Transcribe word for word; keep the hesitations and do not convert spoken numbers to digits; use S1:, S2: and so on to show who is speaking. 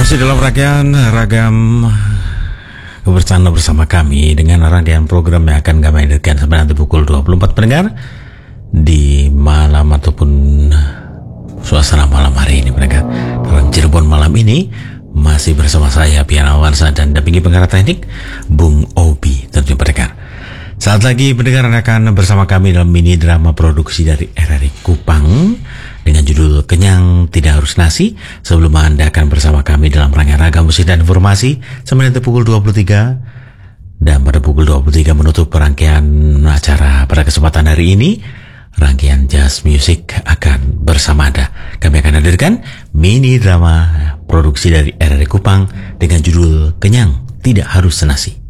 S1: Masih dalam rangkaian ragam kebersamaan bersama kami dengan rangkaian program yang akan kami hadirkan sampai nanti pukul dua puluh empat pendengar di malam ataupun suasana malam hari ini pendengar. Dalam Cirebon malam ini masih bersama saya Pian Awansa dan dampingi penggarap teknik Bung Obi tentunya pendengar. Saat lagi pendengar akan bersama kami dalam mini drama produksi dari R R I Kupang dengan judul Kenyang Tidak Harus Nasi. Sebelum Anda akan bersama kami dalam rangkaian ragam musik dan informasi sampai nanti pukul dua puluh tiga. Dan pada pukul dua puluh tiga menutup rangkaian acara pada kesempatan hari ini, rangkaian jazz music akan bersama Anda. Kami akan hadirkan mini drama produksi dari R R I Kupang dengan judul Kenyang Tidak Harus Nasi.